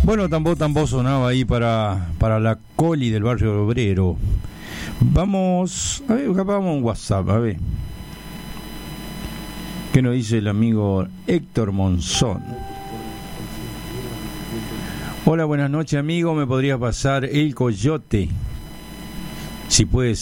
Bueno, tambo sonaba ahí para la Coli del barrio obrero. Vamos a ver, vamos a un WhatsApp, a ver qué nos dice el amigo Héctor Monzón. Hola, buenas noches, amigo. ¿Me podría pasar El Coyote? Si puede ser.